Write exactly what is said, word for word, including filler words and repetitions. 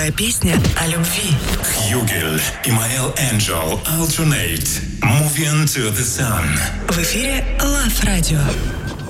Новая песня о любви. Хьюгель, Имаэл Энджел, Alternate, Moving to the Sun. В эфире Love Radio.